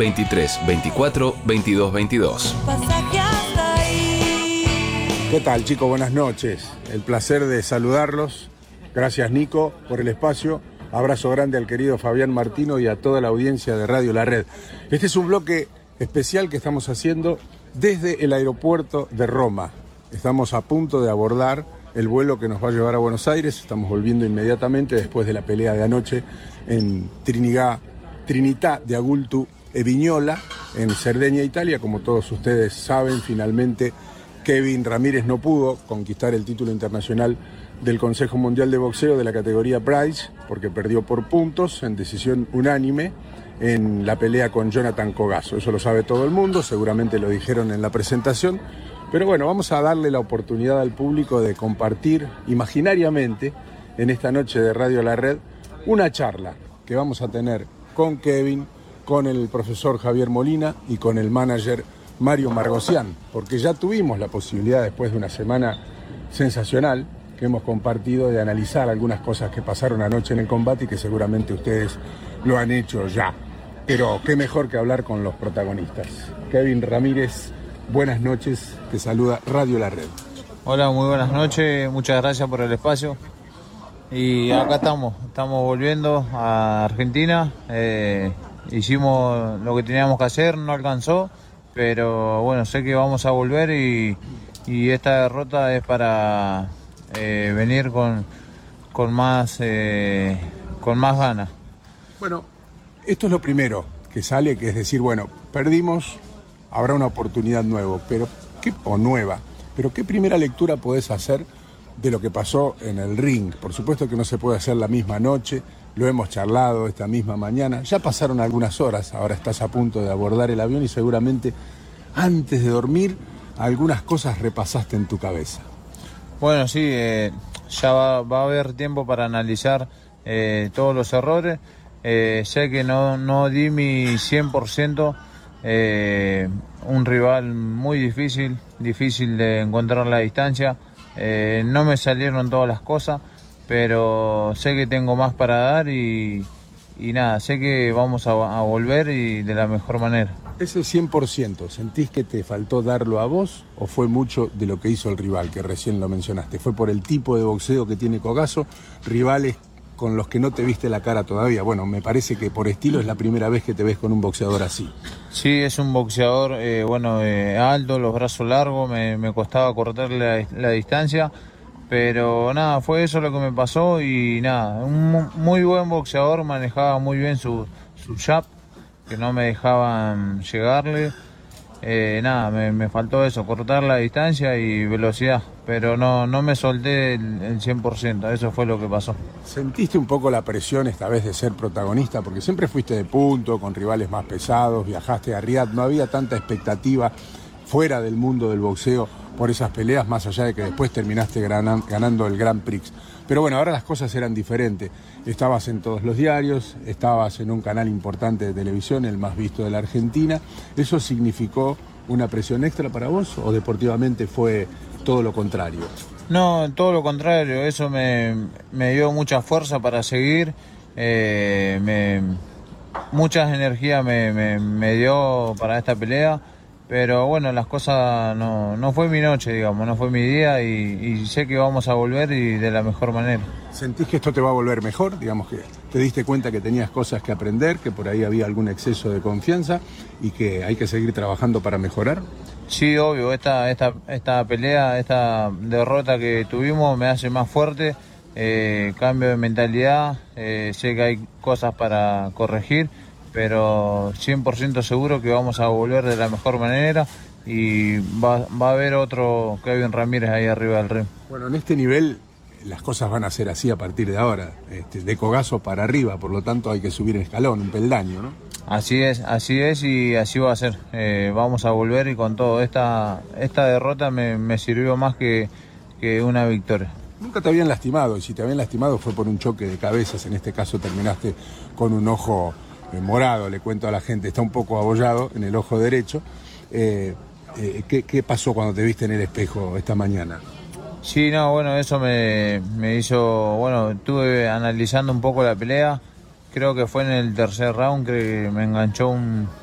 23 24 22 22. ¿Qué tal, chicos? Buenas noches. El placer de saludarlos. Gracias, Nico, por el espacio. Abrazo grande al querido Fabián Martino y a toda la audiencia de Radio La Red. Este es un bloque especial que estamos haciendo desde el aeropuerto de Roma. Estamos a punto de abordar el vuelo que nos va a llevar a Buenos Aires. Estamos volviendo inmediatamente después de la pelea de anoche en Trinità de Agultu e Vignola, en Cerdeña, Italia. Como todos ustedes saben, finalmente Kevin Ramírez no pudo conquistar el título internacional del Consejo Mundial de Boxeo de la categoría Prize, porque perdió por puntos en decisión unánime en la pelea con Jonathan Cogasso. Eso lo sabe todo el mundo, seguramente lo dijeron en la presentación, pero bueno, vamos a darle la oportunidad al público de compartir imaginariamente en esta noche de Radio La Red una charla que vamos a tener con Kevin, con el profesor Javier Molina y con el manager Mario Margosian, porque ya tuvimos la posibilidad, después de una semana sensacional que hemos compartido, de analizar algunas cosas que pasaron anoche en el combate y que seguramente ustedes lo han hecho ya. Pero qué mejor que hablar con los protagonistas. Kevin Ramírez, buenas noches, te saluda Radio La Red. Hola, muy buenas noches, muchas gracias por el espacio. Y acá estamos volviendo a Argentina. Hicimos lo que teníamos que hacer, no alcanzó. Pero bueno, sé que vamos a volver y esta derrota es para venir con más ganas. Bueno, esto es lo primero que sale, que es decir, bueno, perdimos, habrá una oportunidad nueva, pero ¿qué primera lectura podés hacer de lo que pasó en el ring? Por supuesto que no se puede hacer la misma noche, lo hemos charlado esta misma mañana, ya pasaron algunas horas, ahora estás a punto de abordar el avión y seguramente antes de dormir algunas cosas repasaste en tu cabeza. Bueno, sí, ya va a haber tiempo para analizar todos los errores. Sé que no di mi 100%, un rival muy difícil de encontrar la distancia, no me salieron todas las cosas, pero sé que tengo más para dar y nada, sé que vamos a volver y de la mejor manera. Ese 100%, ¿sentís que te faltó darlo a vos o fue mucho de lo que hizo el rival, que recién lo mencionaste? ¿Fue por el tipo de boxeo que tiene Cogasso, rivales con los que no te viste la cara todavía? Bueno, me parece que por estilo es la primera vez que te ves con un boxeador así. Sí, es un boxeador alto, los brazos largos, me costaba cortarle la distancia. Pero nada, fue eso lo que me pasó y nada, un muy buen boxeador, manejaba muy bien su jab, que no me dejaban llegarle. Nada, me faltó eso, cortar la distancia y velocidad, pero no me solté el 100%, eso fue lo que pasó. ¿Sentiste un poco la presión esta vez de ser protagonista? Porque siempre fuiste de punto, con rivales más pesados, viajaste a Riad, no había tanta expectativa fuera del mundo del boxeo por esas peleas, más allá de que después terminaste ganando el Grand Prix. Pero bueno, ahora las cosas eran diferentes. Estabas en todos los diarios, estabas en un canal importante de televisión, el más visto de la Argentina. ¿Eso significó una presión extra para vos o deportivamente fue todo lo contrario? No, todo lo contrario, eso me dio mucha fuerza para seguir, muchas energías me dio para esta pelea. Pero bueno, las cosas no fue mi noche, digamos, no fue mi día y sé que vamos a volver y de la mejor manera. ¿Sentís que esto te va a volver mejor? Digamos que te diste cuenta que tenías cosas que aprender, que por ahí había algún exceso de confianza y que hay que seguir trabajando para mejorar. Sí, obvio, esta pelea, esta derrota que tuvimos me hace más fuerte, cambio de mentalidad, sé que hay cosas para corregir, pero 100% seguro que vamos a volver de la mejor manera y va a haber otro Kevin Ramírez ahí arriba del ring. Bueno, en este nivel las cosas van a ser así a partir de ahora, de Cogasso para arriba, por lo tanto hay que subir el escalón, un peldaño, ¿no? Así es y así va a ser. Vamos a volver y con todo. Esta derrota me sirvió más que una victoria. Nunca te habían lastimado y si te habían lastimado fue por un choque de cabezas, en este caso terminaste con un ojo morado, le cuento a la gente, está un poco abollado en el ojo derecho. ¿Qué pasó cuando te viste en el espejo esta mañana? Sí, no, bueno, eso me hizo, bueno, estuve analizando un poco la pelea, creo que fue en el tercer round que me enganchó un